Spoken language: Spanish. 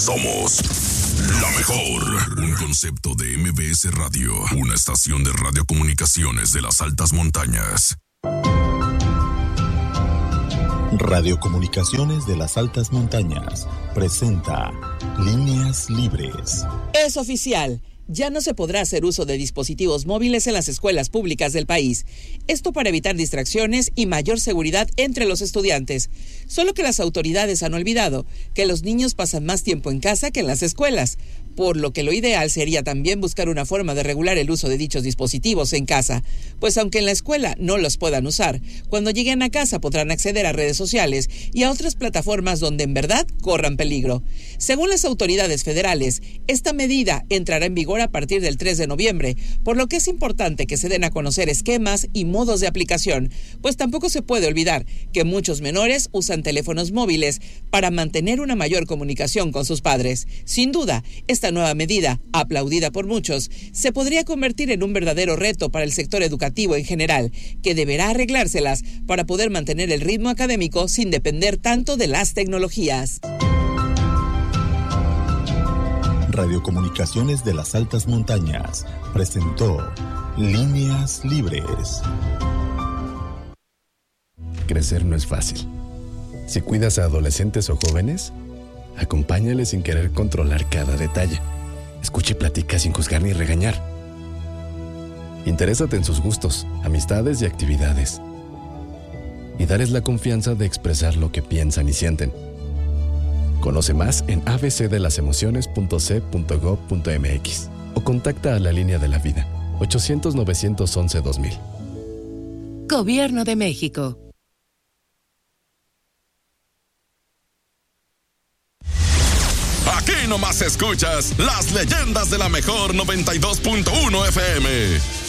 Somos la mejor. Un concepto de MBS Radio. Una estación de radiocomunicaciones de las altas montañas. Radiocomunicaciones de las altas montañas presenta Líneas Libres. Es oficial. Ya no se podrá hacer uso de dispositivos móviles en las escuelas públicas del país. Esto para evitar distracciones y mayor seguridad entre los estudiantes. Solo que las autoridades han olvidado que los niños pasan más tiempo en casa que en las escuelas, por lo que lo ideal sería también buscar una forma de regular el uso de dichos dispositivos en casa, pues aunque en la escuela no los puedan usar, cuando lleguen a casa podrán acceder a redes sociales y a otras plataformas donde en verdad corran peligro. Según las autoridades federales, esta medida entrará en vigor a partir del 3 de noviembre, por lo que es importante que se den a conocer esquemas y modos de aplicación, pues tampoco se puede olvidar que muchos menores usan teléfonos móviles para mantener una mayor comunicación con sus padres. Sin duda, esta nueva medida, aplaudida por muchos, se podría convertir en un verdadero reto para el sector educativo en general, que deberá arreglárselas para poder mantener el ritmo académico sin depender tanto de las tecnologías. Radiocomunicaciones de las altas montañas presentó Líneas Libres. Crecer no es fácil. Si cuidas a adolescentes o jóvenes, acompáñales sin querer controlar cada detalle. Escucha y platica sin juzgar ni regañar. Interésate en sus gustos, amistades y actividades. Y darles la confianza de expresar lo que piensan y sienten. Conoce más en abcdelasemociones.c.gov.mx o contacta a la Línea de la Vida, 800-911-2000. Gobierno de México. Aquí nomás escuchas las leyendas de la mejor 92.1 FM.